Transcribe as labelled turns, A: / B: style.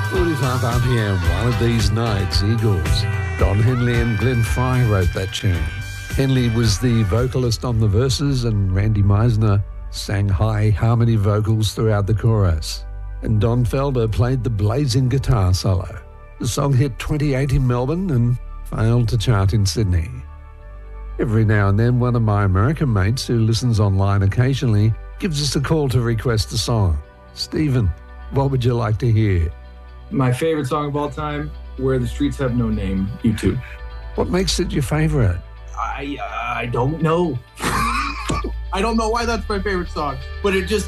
A: 45 RPM, One of These Nights, Eagles. Don Henley and Glenn Fry wrote that tune. Henley was the vocalist on the verses and Randy Meisner sang high harmony vocals throughout the chorus. And Don Felder played the blazing guitar solo. The song hit 28 in Melbourne and failed to chart in Sydney. Every now and then, one of my American mates who listens online occasionally gives us a call to request a song. Stephen, what would you like to hear?
B: My favorite song of all time, Where the Streets Have No Name, U2.
A: What makes it your favorite?
B: I don't know. I don't know why that's my favorite song, but it just